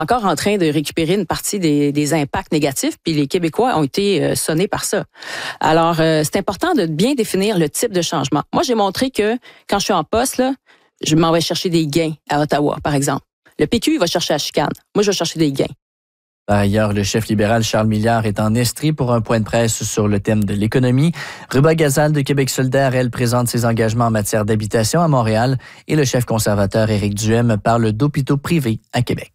encore en train de récupérer une partie des impacts négatifs, puis les Québécois ont été sonnés par ça. Alors, c'est important de bien définir le type de changement. Moi, j'ai montré que quand je suis en poste, là, je m'en vais chercher des gains à Ottawa, par exemple. Le PQ, il va chercher à chicane. Moi, je vais chercher des gains. Par ailleurs, le chef libéral Charles Milliard est en Estrie pour un point de presse sur le thème de l'économie. Ruba Gazal de Québec solidaire, elle, présente ses engagements en matière d'habitation à Montréal. Et le chef conservateur Éric Duhem parle d'hôpitaux privés à Québec.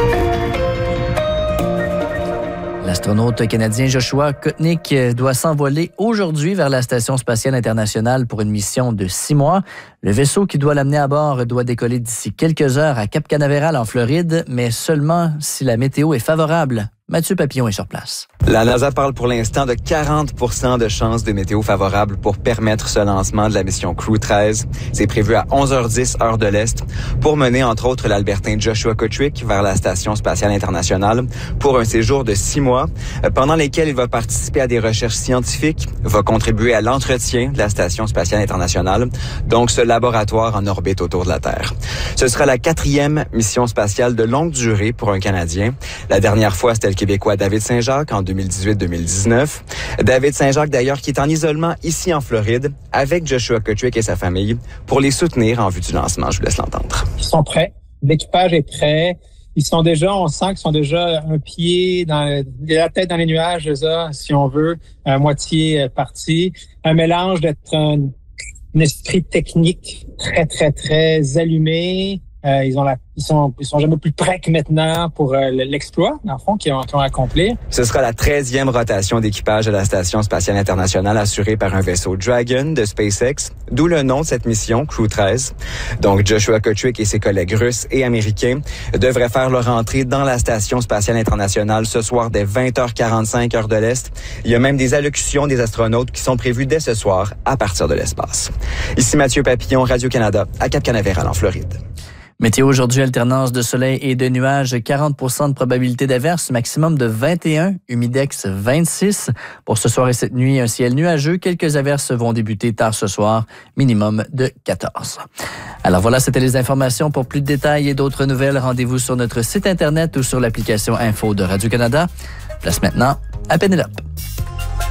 L'astronaute canadien Joshua Kotnik doit s'envoler aujourd'hui vers la Station spatiale internationale pour une mission de 6 mois. Le vaisseau qui doit l'amener à bord doit décoller d'ici quelques heures à Cap Canaveral en Floride, mais seulement si la météo est favorable. Mathieu Papillon est sur place. La NASA parle pour l'instant de 40% de chances de météo favorable pour permettre ce lancement de la mission Crew 13. C'est prévu à 11h10 heure de l'Est pour mener entre autres l'Albertain Joshua Kotwick vers la Station spatiale internationale pour un séjour de 6 mois pendant lesquels il va participer à des recherches scientifiques, va contribuer à l'entretien de la Station spatiale internationale, donc ce laboratoire en orbite autour de la Terre. Ce sera la 4e mission spatiale de longue durée pour un Canadien. La dernière fois, c'était le Québécois David Saint-Jacques en 2018-2019. David Saint-Jacques, d'ailleurs, qui est en isolement ici en Floride avec Joshua Kotwick et sa famille pour les soutenir en vue du lancement. Je vous laisse l'entendre. Ils sont prêts. L'équipage est prêt. Ils sont déjà, on sent qu'ils sont déjà un pied dans la tête dans les nuages, ça, si on veut, à moitié parti. Un mélange d'être un esprit technique très, très, très allumé. Ils sont jamais plus prêts que maintenant pour l'exploit, dans le fond, qu'ils vont accomplir. Ce sera la 13e rotation d'équipage à la Station spatiale internationale assurée par un vaisseau Dragon de SpaceX, d'où le nom de cette mission, Crew 13. Donc, Joshua Kotwick et ses collègues russes et américains devraient faire leur entrée dans la Station spatiale internationale ce soir dès 20h45 heure de l'Est. Il y a même des allocutions des astronautes qui sont prévues dès ce soir à partir de l'espace. Ici Mathieu Papillon, Radio-Canada, à Cap Canaveral en Floride. Météo aujourd'hui, alternance de soleil et de nuages, 40% de probabilité d'averse, maximum de 21, humidex 26. Pour ce soir et cette nuit, un ciel nuageux. Quelques averses vont débuter tard ce soir, minimum de 14. Alors voilà, c'était les informations. Pour plus de détails et d'autres nouvelles, rendez-vous sur notre site Internet ou sur l'application Info de Radio-Canada. Place maintenant à Pénélope.